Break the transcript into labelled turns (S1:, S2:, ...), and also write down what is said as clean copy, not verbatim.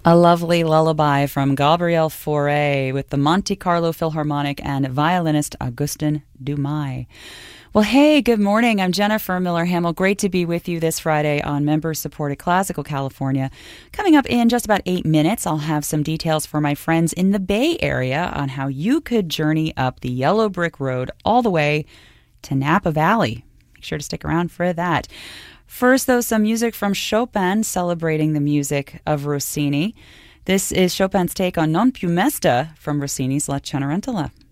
S1: A lovely lullaby from Gabriel Fauré with the Monte Carlo Philharmonic and violinist Augustin Dumay. Well, hey, good morning. I'm Jennifer Miller-Hamill. Great to be with you this Friday on Member-Supported Classical California. Coming up in just about 8 minutes, I'll have some details for my friends in the Bay Area on how you could journey up the Yellow Brick Road all the way to Napa Valley. Make sure to stick around for that. First, though, some music from Chopin celebrating the music of Rossini. This is Chopin's take on Non più mesta from Rossini's La Cenerentola.